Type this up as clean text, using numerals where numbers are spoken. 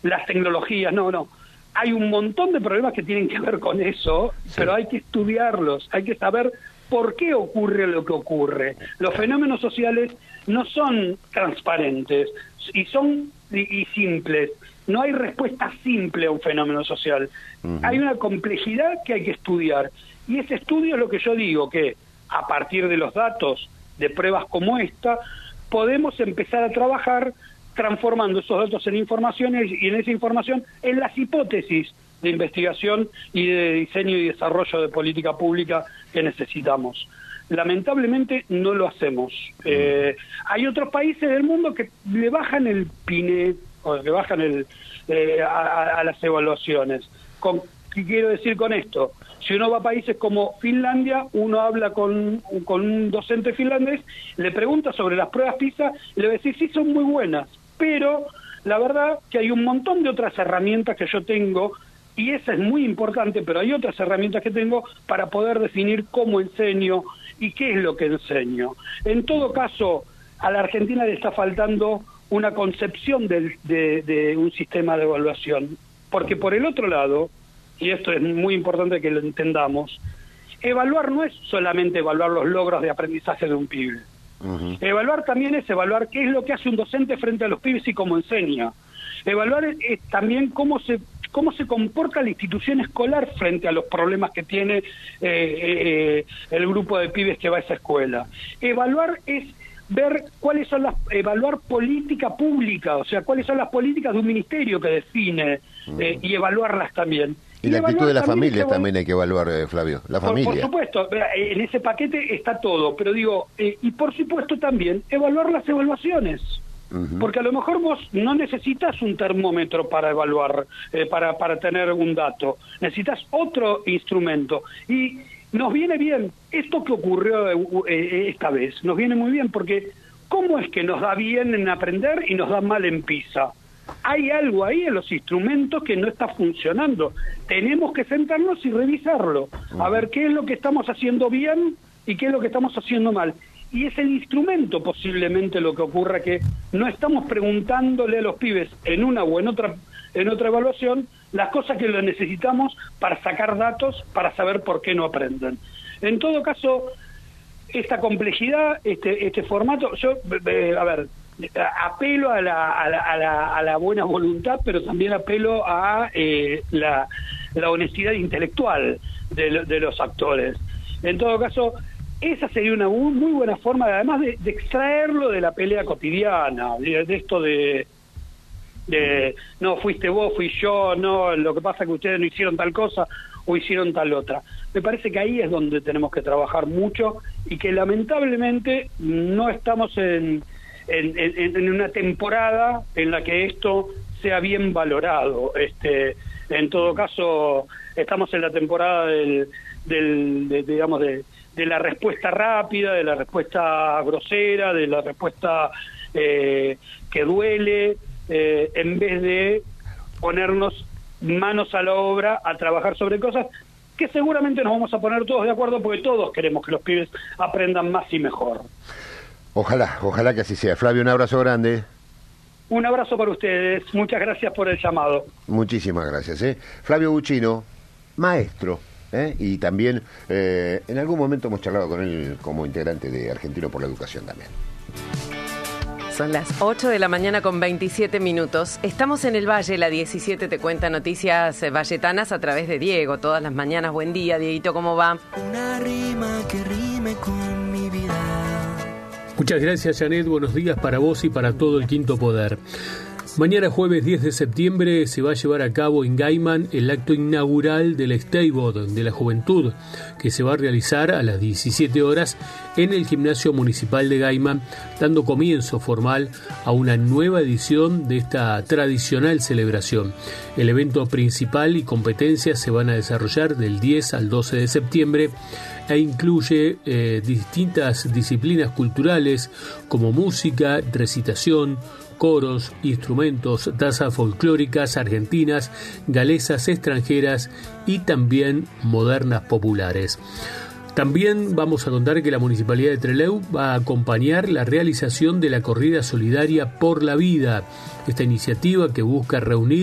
las tecnologías, no. Hay un montón de problemas que tienen que ver con eso, sí, pero hay que estudiarlos, hay que saber por qué ocurre lo que ocurre. Los fenómenos sociales no son transparentes y son y simples. No hay respuesta simple a un fenómeno social. Uh-huh. Hay una complejidad que hay que estudiar. Y ese estudio es lo que yo digo, que a partir de los datos, de pruebas como esta, podemos empezar a trabajar transformando esos datos en informaciones y en esa información en las hipótesis de investigación y de diseño y desarrollo de política pública que necesitamos. Lamentablemente no lo hacemos. Hay otros países del mundo que le bajan el PINE, o que bajan a las evaluaciones. ¿Qué quiero decir con esto? Si uno va a países como Finlandia, uno habla con un docente finlandés, le pregunta sobre las pruebas PISA, y le va a decir, sí, son muy buenas, pero la verdad que hay un montón de otras herramientas que yo tengo, y esa es muy importante, pero hay otras herramientas que tengo para poder definir cómo enseño y qué es lo que enseño. En todo caso, a la Argentina le está faltando una concepción de un sistema de evaluación, porque por el otro lado, y esto es muy importante que lo entendamos, evaluar no es solamente evaluar los logros de aprendizaje de un pibe. Uh-huh. Evaluar también es evaluar qué es lo que hace un docente frente a los pibes y cómo enseña. Evaluar es también cómo se comporta la institución escolar frente a los problemas que tiene el grupo de pibes que va a esa escuela. Evaluar es ver evaluar política pública, o sea, cuáles son las políticas de un ministerio que define y evaluarlas también. Y la actitud de la familia también hay que evaluar, Flavio, la familia. Por supuesto, en ese paquete está todo, pero digo, y por supuesto también evaluar las evaluaciones. Uh-huh. Porque a lo mejor vos no necesitas un termómetro para evaluar, para tener un dato, necesitas otro instrumento. Y nos viene bien esto que ocurrió esta vez, nos viene muy bien, porque ¿cómo es que nos da bien en aprender y nos da mal en PISA? Hay algo ahí en los instrumentos que no está funcionando. Tenemos que sentarnos y revisarlo, a ver qué es lo que estamos haciendo bien y qué es lo que estamos haciendo mal. Y es el instrumento posiblemente lo que ocurra, que no estamos preguntándole a los pibes en una o en otra evaluación las cosas que lo necesitamos para sacar datos, para saber por qué no aprenden. En todo caso, esta complejidad, este formato, yo, apelo a la buena voluntad, pero también apelo a la honestidad intelectual de los actores. En todo caso, esa sería una muy buena forma, además de extraerlo de la pelea cotidiana, de esto de no, fuiste vos, fui yo, no, lo que pasa es que ustedes no hicieron tal cosa o hicieron tal otra. Me parece que ahí es donde tenemos que trabajar mucho y que lamentablemente no estamos en una temporada en la que esto sea bien valorado. En todo caso, estamos en la temporada de la respuesta rápida, de la respuesta grosera, de la respuesta que duele, en vez de ponernos manos a la obra a trabajar sobre cosas que seguramente nos vamos a poner todos de acuerdo, porque todos queremos que los pibes aprendan más y mejor. Ojalá que así sea. Flavio, un abrazo grande. Un abrazo para ustedes, muchas gracias por el llamado. Muchísimas gracias. Flavio Buccino, maestro, y también en algún momento hemos charlado con él como integrante de Argentino por la Educación también. Son las 8 de la mañana con 27 minutos. Estamos en el Valle, la 17 te cuenta noticias valletanas a través de Diego. Todas las mañanas. Buen día, Dieguito, ¿cómo va? Una rima que rime con mi vida. Muchas gracias, Janet. Buenos días para vos y para todo el Quinto Poder. Mañana jueves 10 de septiembre se va a llevar a cabo en Gaiman el acto inaugural del Steibot de la Juventud, que se va a realizar a las 17 horas en el Gimnasio Municipal de Gaiman, dando comienzo formal a una nueva edición de esta tradicional celebración. El evento principal y competencias se van a desarrollar del 10 al 12 de septiembre e incluye distintas disciplinas culturales como música, recitación, coros, instrumentos, danzas folclóricas argentinas, galesas extranjeras y también modernas populares. También vamos a contar que la Municipalidad de Trelew va a acompañar la realización de la Corrida Solidaria por la Vida, esta iniciativa que busca reunir